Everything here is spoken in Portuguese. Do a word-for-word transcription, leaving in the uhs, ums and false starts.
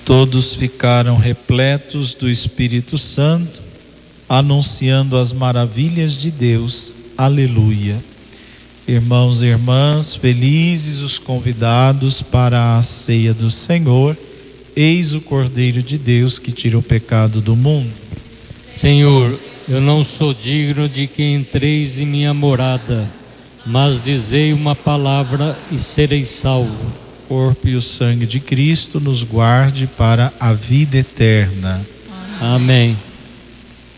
Todos ficaram repletos do Espírito Santo, anunciando as maravilhas de Deus. Aleluia. Irmãos e irmãs, felizes os convidados para a ceia do Senhor. Eis o Cordeiro de Deus que tira o pecado do mundo. Senhor, eu não sou digno de que entreis em minha morada, mas dizei uma palavra e serei salvo. O corpo e o sangue de Cristo nos guarde para a vida eterna. Amém.